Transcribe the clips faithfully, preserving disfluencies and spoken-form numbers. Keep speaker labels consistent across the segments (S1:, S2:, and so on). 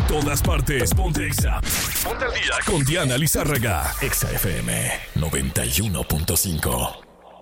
S1: En todas partes, ponte Exa. Ponte al día con Diana Lizárraga. Exa F M noventa y uno punto cinco.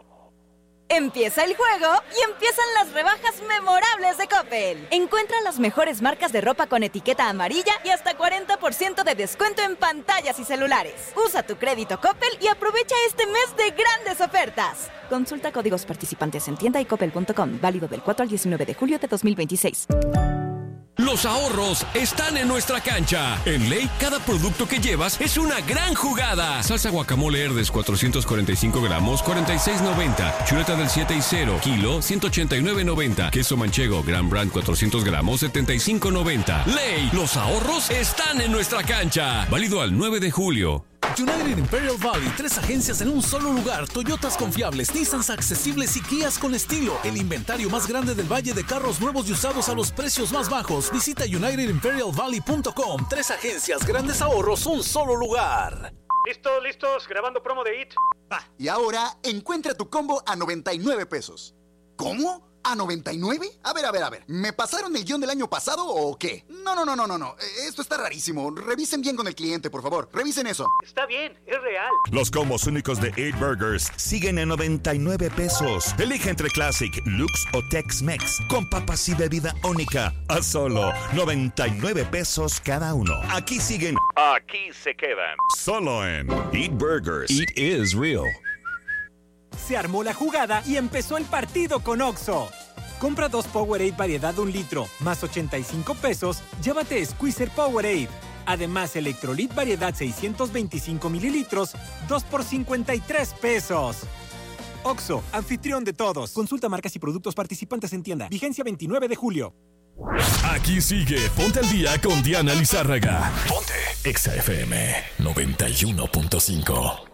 S2: Empieza el juego y empiezan las rebajas memorables de Coppel. Encuentra las mejores marcas de ropa con etiqueta amarilla y hasta cuarenta por ciento de descuento en pantallas y celulares. Usa tu crédito Coppel y aprovecha este mes de grandes ofertas. Consulta códigos participantes en tienda y coppel punto com. Válido del cuatro al diecinueve de julio de dos mil veintiséis.
S3: Los ahorros están en nuestra cancha. En Ley, cada producto que llevas es una gran jugada. Salsa guacamole Herdes, cuatrocientos cuarenta y cinco gramos, cuarenta y seis noventa. Chuleta del siete y cero, kilo, ciento ochenta y nueve noventa. Queso manchego, Gran Brand, cuatrocientos gramos, setenta y cinco noventa. Ley, los ahorros están en nuestra cancha. Válido al nueve de julio.
S4: United Imperial Valley, tres agencias en un solo lugar, Toyotas confiables, Nissans accesibles y Kias con estilo. El inventario más grande del valle de carros nuevos y usados a los precios más bajos. Visita united imperial valley punto com. Tres agencias, grandes ahorros, un solo lugar.
S5: ¿Listos, listos? Grabando promo de It.
S6: Ah, y ahora encuentra tu combo a noventa y nueve pesos. ¿Cómo? ¿A noventa y nueve? A ver, a ver, a ver. ¿Me pasaron el guión del año pasado o qué? No, no, no, no, no, no. Esto está rarísimo. Revisen bien con el cliente, por favor. Revisen eso.
S5: Está bien, es real.
S7: Los combos únicos de eight Burgers siguen en noventa y nueve pesos. Elige entre Classic, Lux o Tex-Mex con papas y bebida única a solo noventa y nueve pesos cada uno. Aquí siguen. Aquí se quedan. Solo en eight Burgers.
S3: It is real.
S8: Se armó la jugada y empezó el partido con Oxxo. Compra dos Powerade variedad un litro, más ochenta y cinco pesos, llévate Squeezer Powerade. Además, Electrolit variedad seiscientos veinticinco mililitros, dos por cincuenta y tres pesos. Oxxo, anfitrión de todos. Consulta marcas y productos participantes en tienda. Vigencia veintinueve de julio.
S1: Aquí sigue Ponte al Día con Diana Lizárraga. Ponte Exa F M noventa y uno punto cinco.